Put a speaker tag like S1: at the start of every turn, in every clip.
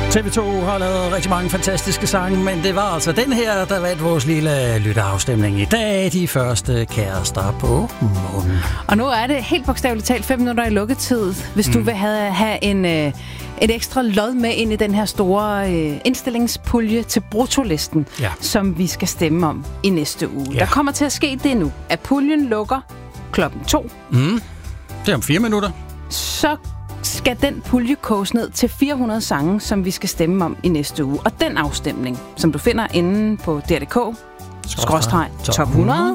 S1: TV2 har lavet rigtig mange fantastiske sange, men det var altså den her, der vandt vores lille lytterafstemning i dag. De første kærester på månen.
S2: Og nu er det helt bogstaveligt talt 5 minutter i lukketid, hvis du vil have et ekstra lod med ind i den her store indstillingspulje til bruttolisten, som vi skal stemme om i næste uge. Ja. Der kommer til at ske det nu, at puljen lukker 2:00.
S1: Det er om 4 minutter.
S2: Så skal den pulje koges ned til 400 sange, som vi skal stemme om i næste uge. Og den afstemning, som du finder inde på dr.dk/top 100,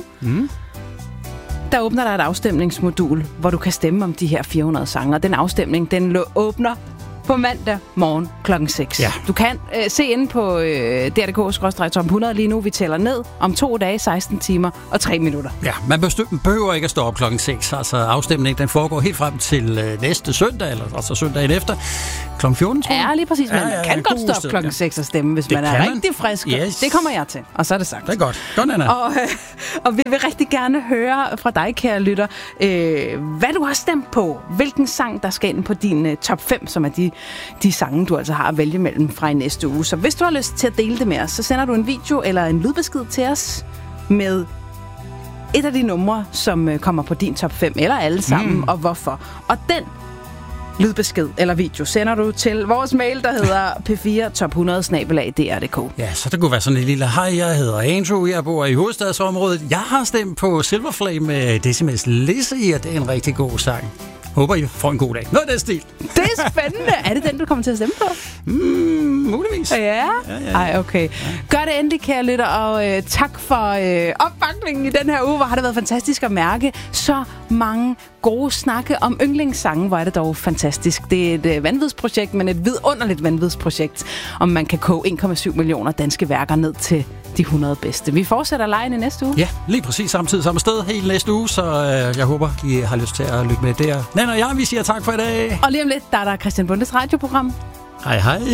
S2: der åbner der et afstemningsmodul, hvor du kan stemme om de her 400 sange. Og den afstemning, den åbner på mandag morgen klokken 6. Ja. Du kan se inde på dr.dk/top 100 lige nu. Vi tæller ned om 2 dage, 16 timer og 3 minutter.
S1: Ja, man behøver ikke at stå op klokken 6. Altså afstemningen, den foregår helt frem til næste søndag, eller altså søndagen efter. Klokken 14, tror jeg.
S2: Ja, lige præcis. Man kan godt stå op klokken 6 og stemme, hvis man er rigtig frisk. Yes. Det kommer jeg til, og så er det sagt.
S1: Det er godt. Godt, Anna.
S2: Og vi vil rigtig gerne høre fra dig, kære lytter, hvad du har stemt på. Hvilken sang, der skal ind på din top 5, som er de sange, du altså har at vælge mellem fra i næste uge. Så hvis du har lyst til at dele det med os, så sender du en video eller en lydbesked til os med et af de numre, som kommer på din top 5, eller alle sammen, og hvorfor. Og den lydbesked eller video sender du til vores mail, der hedder p4top100@dr.dk.
S1: Ja, så det kunne være sådan en lille: hej, jeg hedder Andrew, jeg bor i hovedstadsområdet. Jeg har stemt på Silverflame med Decimus Lizzy, og det er en rigtig god sang. Håber, I får en god dag. Noget af den stil.
S2: Det er spændende. Er det den, du kommer til at stemme på?
S1: Muligvis.
S2: Ja? Ej, okay. Gør det endelig, kære lytter, og tak for opbakningen i den her uge, hvor har det været fantastisk at mærke så mange gode snakke om yndlingssange. Hvor er det dog fantastisk. Det er et vanvidsprojekt, men et vidunderligt vanvidsprojekt, om man kan koge 1,7 millioner danske værker ned til de 100 bedste. Vi fortsætter lejen i næste uge.
S1: Ja, lige præcis samme sted helt næste uge, så jeg håber, I har lyst til at lytte med der. Nanna og jeg, vi siger tak for i dag.
S2: Og lige om lidt, der er Christian Bundes radioprogram.
S1: Hej hej.